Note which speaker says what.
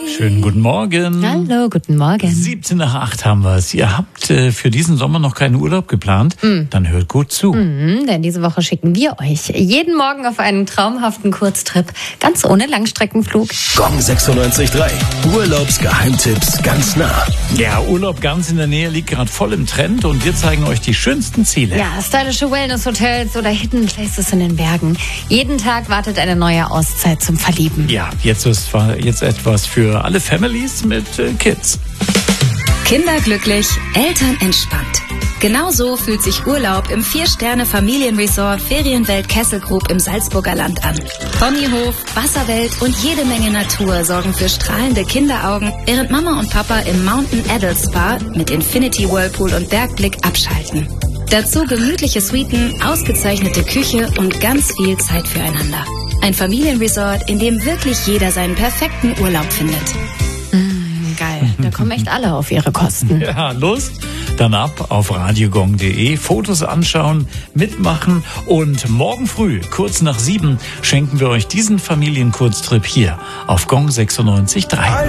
Speaker 1: Schönen guten Morgen.
Speaker 2: Hallo, guten Morgen.
Speaker 1: 17 nach 8 haben wir es. Ihr habt für diesen Sommer noch keinen Urlaub geplant? Dann hört gut zu.
Speaker 2: Denn diese Woche schicken wir euch jeden Morgen auf einen traumhaften Kurztrip, ganz ohne Langstreckenflug.
Speaker 3: Gong 96.3. Urlaubsgeheimtipps ganz nah.
Speaker 1: Ja, Urlaub ganz in der Nähe liegt gerade voll im Trend und wir zeigen euch die schönsten Ziele.
Speaker 2: Ja, stylische Wellness-Hotels oder Hidden Places in den Bergen. Jeden Tag wartet eine neue Auszeit zum Verlieben.
Speaker 1: Ja, jetzt etwas für alle Families mit Kids.
Speaker 4: Kinder glücklich, Eltern entspannt. Genauso fühlt sich Urlaub im 4-Sterne-Familienresort Ferienwelt Kesselgrub im Salzburger Land an. Ponyhof, Wasserwelt und jede Menge Natur sorgen für strahlende Kinderaugen, während Mama und Papa im Mountain Adult Spa mit Infinity Whirlpool und Bergblick abschalten. Dazu gemütliche Suiten, ausgezeichnete Küche und ganz viel Zeit füreinander. Ein Familienresort, in dem wirklich jeder seinen perfekten Urlaub findet.
Speaker 2: Geil, da kommen echt alle auf ihre Kosten.
Speaker 1: Ja, Lust? Dann ab auf radiogong.de, Fotos anschauen, mitmachen und morgen früh, kurz nach 7, schenken wir euch diesen Familienkurztrip hier auf Gong 96.3.